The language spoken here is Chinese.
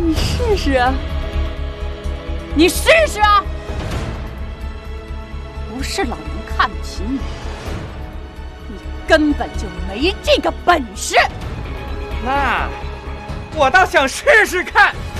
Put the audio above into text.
你试试啊！你试试啊！不是老娘看不起你，你根本就没这个本事。 那我倒想试试看。